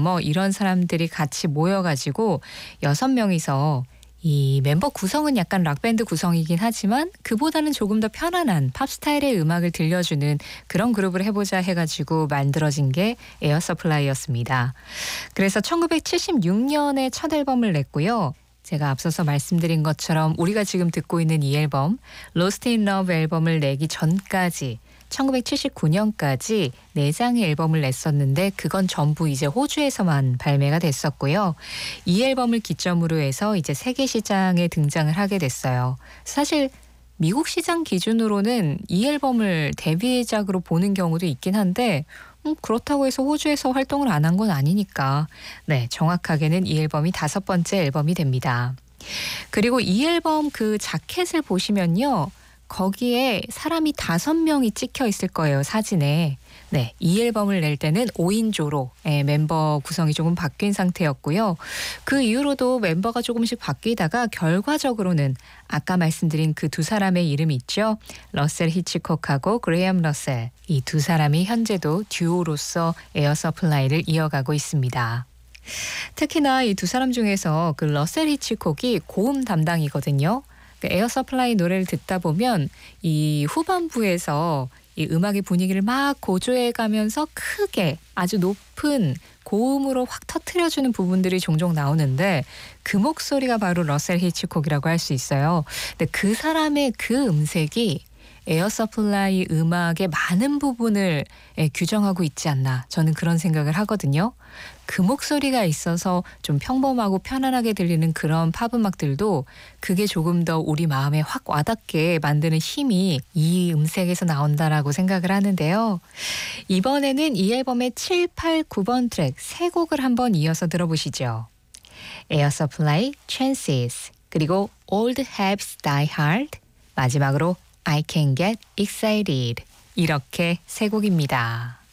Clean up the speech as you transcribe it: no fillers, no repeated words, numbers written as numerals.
드러머 이런 사람들이 같이 모여가지고 6명이서 이 멤버 구성은 약간 락밴드 구성이긴 하지만 그보다는 조금 더 편안한 팝 스타일의 음악을 들려주는 그런 그룹을 해보자 해가지고 만들어진 게 에어 서플라이였습니다. 그래서 1976년에 첫 앨범을 냈고요. 제가 앞서서 말씀드린 것처럼 우리가 지금 듣고 있는 이 앨범 Lost in Love 앨범을 내기 전까지 1979년까지 4장의 앨범을 냈었는데 그건 전부 이제 호주에서만 발매가 됐었고요. 이 앨범을 기점으로 해서 이제 세계 시장에 등장을 하게 됐어요. 사실 미국 시장 기준으로는 이 앨범을 데뷔작으로 보는 경우도 있긴 한데 그렇다고 해서 호주에서 활동을 안 한 건 아니니까 네, 정확하게는 이 앨범이 5번째 앨범이 됩니다. 그리고 이 앨범 그 자켓을 보시면요. 거기에 사람이 5명이 찍혀 있을 거예요, 사진에. 네, 이 앨범을 낼 때는 5인조로 멤버 구성이 조금 바뀐 상태였고요. 그 이후로도 멤버가 조금씩 바뀌다가 결과적으로는 아까 말씀드린 그 두 사람의 이름이 있죠. 러셀 히치콕하고 그레이엄 러셀. 이 두 사람이 현재도 듀오로서 에어 서플라이를 이어가고 있습니다. 특히나 이 두 사람 중에서 그 러셀 히치콕이 고음 담당이거든요. 에어 서플라이 노래를 듣다 보면 이 후반부에서 이 음악의 분위기를 막 고조해 가면서 크게 아주 높은 고음으로 확 터트려주는 부분들이 종종 나오는데 그 목소리가 바로 러셀 히치콕이라고 할 수 있어요. 근데 그 사람의 그 음색이 에어 서플라이 음악의 많은 부분을 규정하고 있지 않나 저는 그런 생각을 하거든요. 그 목소리가 있어서 좀 평범하고 편안하게 들리는 그런 팝 음악들도 그게 조금 더 우리 마음에 확 와닿게 만드는 힘이 이 음색에서 나온다라고 생각을 하는데요. 이번에는 이 앨범의 7, 8, 9번 트랙 3곡을 한번 이어서 들어보시죠. 에어 서플라이, Chances, 그리고 Old Habits Die Hard, 마지막으로 I Can Get Excited. 이렇게 3곡입니다.